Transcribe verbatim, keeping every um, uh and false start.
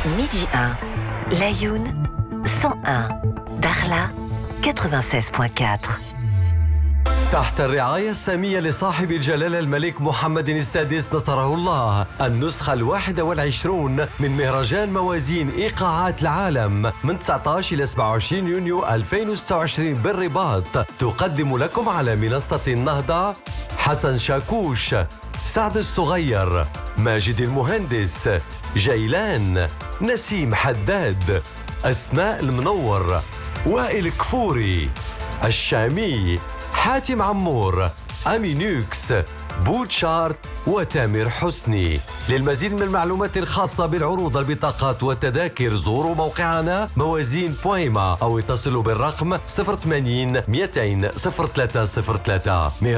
Midi un, Laayoune cent un, Dakhla quatre-vingt-seize virgule quatre. تحت الرعاية السامية لصاحب الجلالة الملك محمد السادس نصره الله، النسخة الواحدة والعشرون من مهرجان موازين إيقاعات العالم من تسعة عشر إلى سبعة وعشرين يونيو ألفين وستة وعشرين بالرباط، تقدم لكم على منصة النهضة حسن شاكوش، سعد الصغير، ماجد المهندس، جيلان، نسيم حداد، أسماء المنور، وائل كفوري، الشامي، حاتم عمور، أمينوكس، بوتشارت وتامر حسني. للمزيد من المعلومات الخاصة بالعروض البطاقات والتذاكر زوروا موقعنا موازين بويما أو اتصلوا بالرقم صفر ثمانين مئتين صفر ثلاثة صفر ثلاثة.